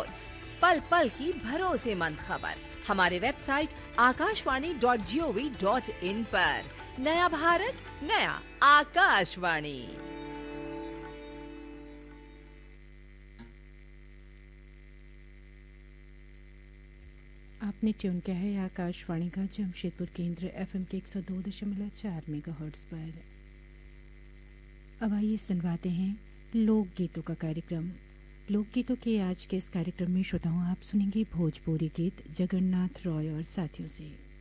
Reports, पल पल की भरोसेमंद खबर हमारे वेबसाइट आकाशवाणी.gov.in पर। नया भारत, नया आकाशवाणी। आपने ट्यून किया है आकाशवाणी का जमशेदपुर केंद्र FM के 102.4 मेगाहर्ट्ज पर। अब आइए सुनवाते हैं लोकगीतों का कार्यक्रम। लोकगीतों के आज के इस कार्यक्रम में श्रोताओं आप सुनेंगे भोजपुरी गीत जगन्नाथ रॉय और साथियों से।